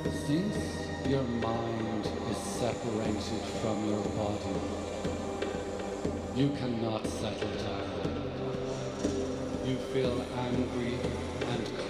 Since your mind is separated from your body, you cannot settle down. You feel angry and